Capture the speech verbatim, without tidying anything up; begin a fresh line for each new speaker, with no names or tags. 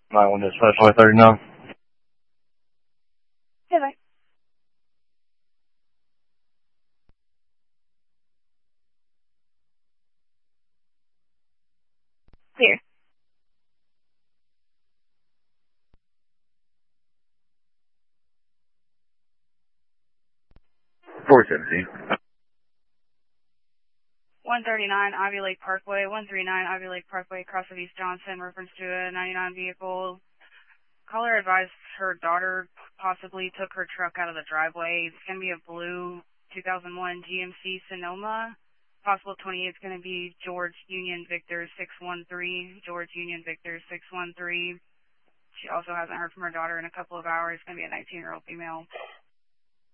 nine one dispatch, only thirty-nine.
Yeah, bye. Clear.
four seventeen.
one thirty-nine Ivy Lake Parkway, one thirty-nine Ivy Lake Parkway, across of East Johnson, reference to a ninety-nine vehicle. Caller advised her daughter possibly took her truck out of the driveway. It's going to be a blue two thousand one G M C Sonoma. Possible twenty-eight is going to be George Union Victor six one three. George Union Victor six one three. She also hasn't heard from her daughter in a couple of hours. It's going to be a nineteen-year-old female.